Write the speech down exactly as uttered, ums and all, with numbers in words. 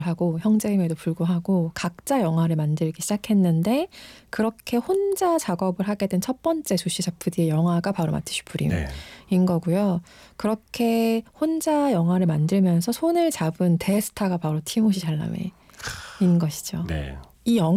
하고 형제임에도 불구하고 각자 영화를 만들기 시작했는데 그렇게 혼자 작업을 하게 된 첫 번째 조시 자프디의 영화가 바로 마티슈 프림인 네. 거고요. 그렇게 혼자 영화를 만들면서 손을 잡은 대스타가 바로 티모시 샬라메인 것이죠. 네. 이 영화